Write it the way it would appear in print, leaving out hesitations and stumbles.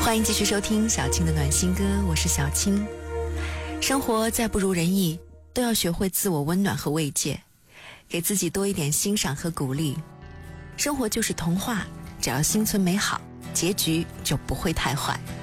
欢迎继续收听小青的暖心歌，我是小青。生活再不如人意，都要学会自我温暖和慰藉，给自己多一点欣赏和鼓励。生活就是童话，只要心存美好，结局就不会太坏。